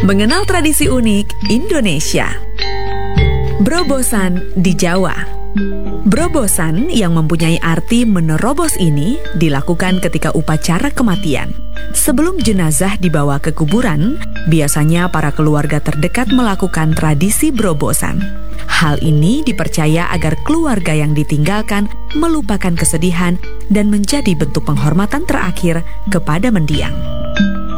Mengenal tradisi unik Indonesia. Berobosan di Jawa. Berobosan yang mempunyai arti menerobos ini dilakukan ketika upacara kematian. Sebelum jenazah dibawa ke kuburan, biasanya para keluarga terdekat melakukan tradisi berobosan. Hal ini dipercaya agar keluarga yang ditinggalkan melupakan kesedihan dan menjadi bentuk penghormatan terakhir kepada mendiang.